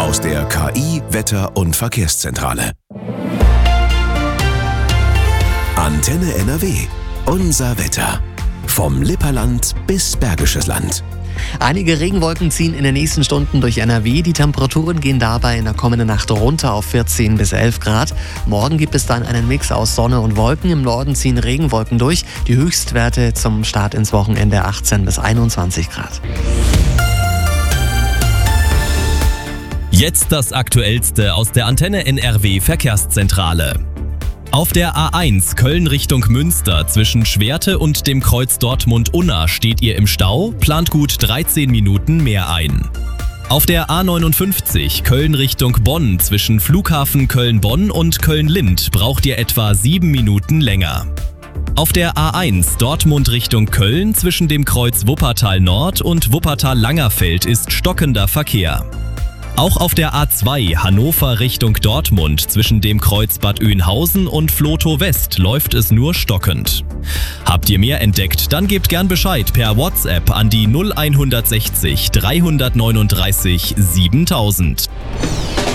aus der KI Wetter- und Verkehrszentrale. Antenne NRW. Unser Wetter. Vom Lipperland bis Bergisches Land. Einige Regenwolken ziehen in den nächsten Stunden durch NRW. Die Temperaturen gehen dabei in der kommenden Nacht runter auf 14 bis 11 Grad. Morgen gibt es dann einen Mix aus Sonne und Wolken. Im Norden ziehen Regenwolken durch. Die Höchstwerte zum Start ins Wochenende 18 bis 21 Grad. Jetzt das Aktuellste aus der Antenne NRW Verkehrszentrale. Auf der A1 Köln Richtung Münster zwischen Schwerte und dem Kreuz Dortmund-Unna steht ihr im Stau, plant gut 13 Minuten mehr ein. Auf der A59 Köln Richtung Bonn zwischen Flughafen Köln-Bonn und Köln-Lind braucht ihr etwa 7 Minuten länger. Auf der A1 Dortmund Richtung Köln zwischen dem Kreuz Wuppertal Nord und Wuppertal-Langerfeld ist stockender Verkehr. Auch auf der A2 Hannover Richtung Dortmund zwischen dem Kreuz Bad Oeynhausen und Vlotho West läuft es nur stockend. Habt ihr mehr entdeckt, dann gebt gern Bescheid per WhatsApp an die 0160 339 7000.